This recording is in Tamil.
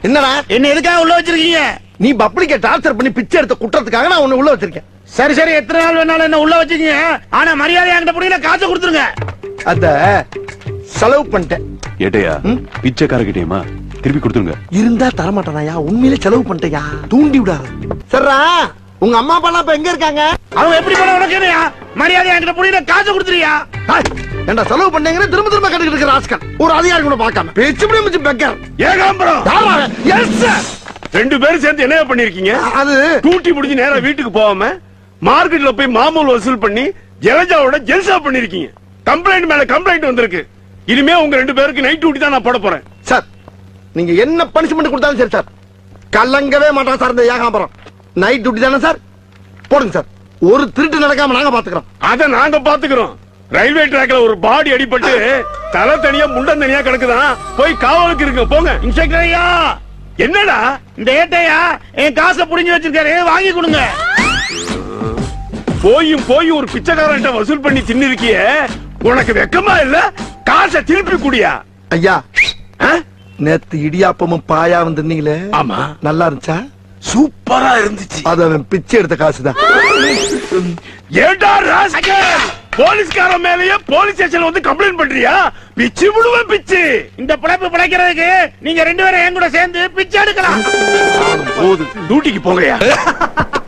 என்னடா என்ன எதுக்காக உள்ள வச்சிருக்கீங்க? நீ பப்ளிக்க டார்ச்சர் பண்ணி பிச்சை எடுத்த குற்றத்துக்காக நான் உன்னை உள்ள வச்சிருக்கேன். சரி சரி, எத்தனை நாள் வேணாலும் என்ன உள்ள வச்சுக்கீங்க. ஆனா மரியாதை என்கிட்ட புரியல, காசை கொடுத்துருங்க. அத செலவு பண்ணிட்டேன். ஏட்டையா பிச்சைக்காரகிட்டேமா திருப்பி கொடுத்துருங்க. இருந்தா தரமாட்டானாயா, உண்மையிலே செலவு பண்ணிட்டயா, தூண்டி விடாத. சரிடா, உங்க அம்மா அப்பா எல்லாம் இப்ப எங்க இருக்காங்க? அவங்க எப்படி போன உனக்கு மரியாதை என்கிட்ட புரியல, காசை கொடுத்துறியா? ஏண்டா செலவு பண்ணீங்க திரும்ப திரும்ப கட்டிட்டு இருக்கிற ராஸ்கல், ஒரு அதிகாரி கூட பார்க்காம பேச்சு முடிச்சு பெக்கர். Ekambaram, yes sir. ரெண்டு பேரும் சேர்ந்து என்ன பண்ணிருக்கீங்க? அது டூட்டி முடிஞ்சு நேரா வீட்டுக்கு போகாம மார்க்கெட்ல போய் மாமூல் வசூல் பண்ணி ஜலஜாவோட ஜெல்சா பண்ணிருக்கீங்க. கம்ப்ளைண்ட் மேல கம்ப்ளைண்ட் வந்திருக்கு. இனிமே உங்க ரெண்டு பேருக்கு நைட் டியூட்டி தான் நான் போட போறேன். சார், நீங்க என்ன பனிஷ்மெண்ட் கொடுத்தாலும் சரி சார், கலங்கவே மாட்டான் சார் இந்த ஏகாம்பரம். நைட் டியூட்டி தானே சார், போடுங்க சார். ஒரு திருட்டு நடக்காம நாங்க பாத்துக்கிறோம். அத நாங்க பாத்துக்கிறோம். ரயில்வே ட்ராக்ல ஒரு பாடி அடிபட்டு தலை தனியா முண்டம் தனியா கிடக்குதான், போய் காவலுக்கு இருக்கு போங்க. இன்ஸ்பெக்டர் ஐயா, என்னடா இந்த ஏட்டையா என் காசை புடிஞ்சு வச்சிருக்காரு, வாங்கி கொடுங்க. போய் ஒரு பிச்சைக்காரன்ட்ட வசூல் பண்ணி தின்னிருக்கிய, உனக்கு வெக்கமா இல்ல? காசை திருப்பி குடியா. ஐயா, நேத்து இடியாப்பமும் பாயா வந்திருந்தீங்களே, ஆமா, நல்லா இருந்துச்சா? சூப்பரா இருந்துச்சு. அது அவன் பிச்சை எடுத்த காசுதான். ஏண்டா ராஸ்கல், போலீஸ்காரன் மேலயே போலீஸ் ஸ்டேஷன்ல வந்து கம்ப்ளைண்ட் பண்றியா? பிச்சு விடுவேன் பிச்சு. இந்த பிழைப்பு பிழைக்கிறதுக்கு நீங்க ரெண்டு பேரும் என் கூட சேர்ந்து பிச்சை எடுக்கலாம். போது, டியூட்டிக்கு போங்கயா.